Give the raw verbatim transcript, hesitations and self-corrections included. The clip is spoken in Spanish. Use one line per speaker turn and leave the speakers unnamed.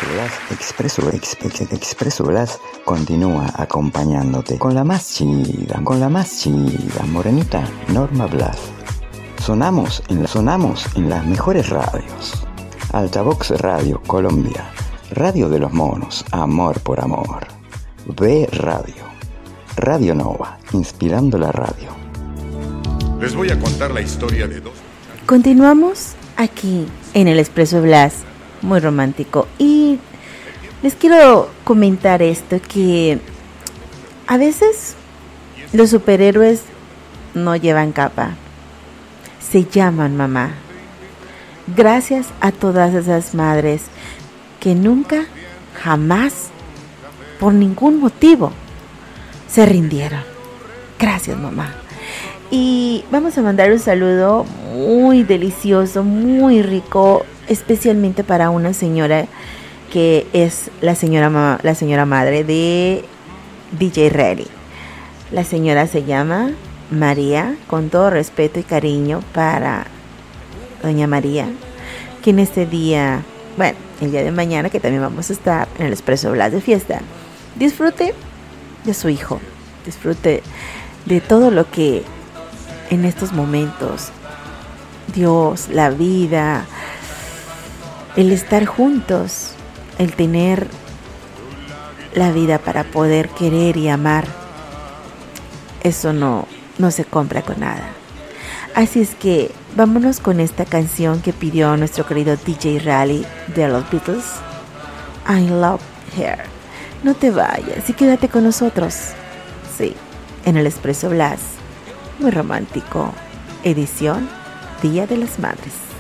Blas, Expreso, Ex, Ex, Expreso Blas continúa acompañándote con la más chida, con la más chida, morenita Norma Blas. Sonamos en, sonamos en las mejores radios. Altavox Radio Colombia, Radio de los Monos, Amor por Amor. B Radio, Radio Nova, inspirando la radio.
Les voy a contar la historia de dos.
Continuamos aquí en el Expreso Blas, muy romántico, y les quiero comentar esto, que a veces los superhéroes no llevan capa, se llaman mamá. Gracias a todas esas madres que nunca, jamás, por ningún motivo, se rindieron. Gracias, mamá. Y vamos a mandar un saludo muy delicioso, muy rico, especialmente para una señora que es la señora, la señora madre de D J Rally. La señora se llama María, con todo respeto y cariño para doña María, que en este día, bueno, el día de mañana, que también vamos a estar en el Expreso Blas de fiesta, disfrute de su hijo, disfrute de todo lo que en estos momentos Dios, la vida, el estar juntos, el tener la vida para poder querer y amar, eso no, no se compra con nada. Así es que vámonos con esta canción que pidió nuestro querido D J Rally de los Beatles, I Love Her. No te vayas y quédate con nosotros. Sí, en el Expreso Blas, muy romántico, edición Día de las Madres.